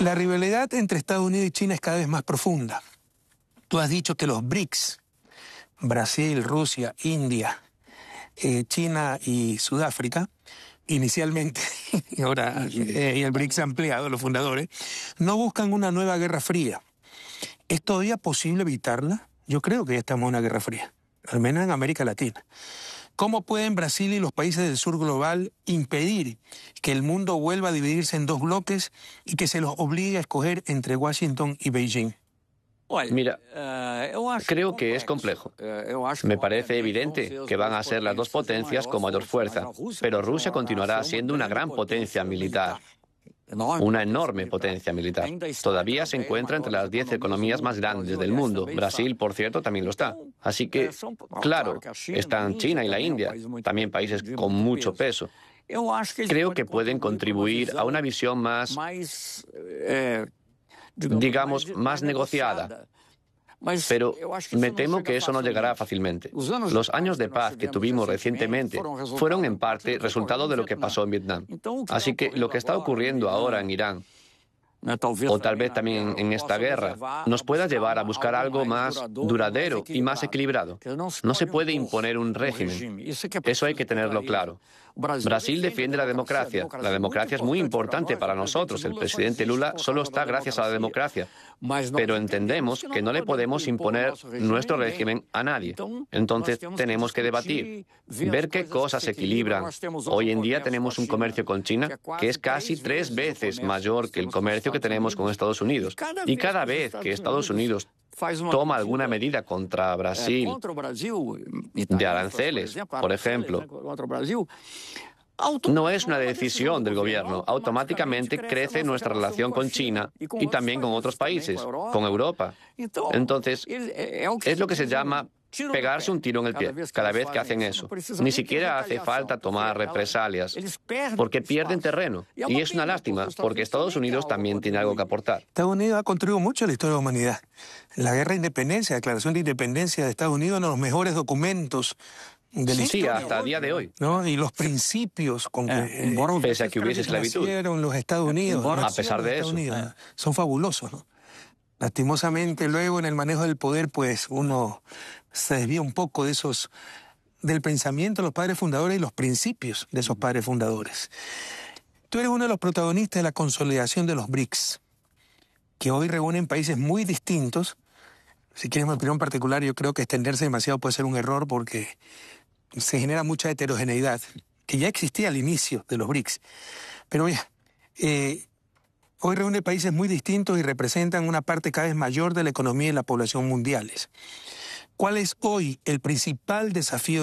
La rivalidad entre Estados Unidos y China es cada vez más profunda. Tú has dicho que los BRICS, Brasil, Rusia, India, China y Sudáfrica, inicialmente, y ahora y el BRICS ampliado, los fundadores, no buscan una nueva guerra fría. ¿Es todavía posible evitarla? Yo creo que ya estamos en una guerra fría, al menos en América Latina. ¿Cómo pueden Brasil y los países del sur global impedir que el mundo vuelva a dividirse en dos bloques y que se los obligue a escoger entre Washington y Beijing? Mira, creo que es complejo. Me parece evidente que van a ser las dos potencias con mayor fuerza, pero Rusia continuará siendo una gran potencia militar. Una enorme potencia militar. Todavía se encuentra entre las 10 economías más grandes del mundo. Brasil, por cierto, también lo está. Así que, claro, están China y la India, también países con mucho peso. Creo que pueden contribuir a una visión más, digamos, más negociada. Pero me temo que eso no llegará fácilmente. Los años de paz que tuvimos recientemente fueron en parte resultado de lo que pasó en Vietnam. Así que lo que está ocurriendo ahora en Irán, o tal vez también en esta guerra, nos pueda llevar a buscar algo más duradero y más equilibrado. No se puede imponer un régimen. Eso hay que tenerlo claro. Brasil defiende la democracia. La democracia es muy importante para nosotros. El presidente Lula solo está gracias a la democracia. Pero entendemos que no le podemos imponer nuestro régimen a nadie. Entonces tenemos que debatir, ver qué cosas se equilibran. Hoy en día tenemos un comercio con China que es casi 3 veces mayor que el comercio que tenemos con Estados Unidos. Y cada vez que Estados Unidos toma alguna medida contra Brasil, de aranceles, por ejemplo, no es una decisión del gobierno. Automáticamente crece nuestra relación con China y también con otros países, con Europa. Entonces, es lo que se llama pegarse un tiro en el pie cada vez que hacen eso. Ni siquiera hace falta tomar represalias, porque pierden terreno. Y es una lástima, porque Estados Unidos también tiene algo que aportar. Estados Unidos ha contribuido mucho a la historia de la humanidad. La guerra de independencia, la declaración de independencia de Estados Unidos, uno de los mejores documentos de la historia, hasta el día de hoy. ¿No? Y los principios con que pese a que hubiese esclavitud, los Estados Unidos, a pesar de eso, son fabulosos, ¿no? Lastimosamente luego en el manejo del poder pues uno se desvía un poco de esos, del pensamiento de los padres fundadores y los principios de esos padres fundadores. Tú eres uno de los protagonistas de la consolidación de los BRICS, que hoy reúnen países muy distintos. Si quieres mi opinión particular, yo creo que extenderse demasiado puede ser un error porque se genera mucha heterogeneidad, que ya existía al inicio de los BRICS. Pero ya, hoy reúne países muy distintos y representan una parte cada vez mayor de la economía y la población mundiales. ¿Cuál es hoy el principal desafío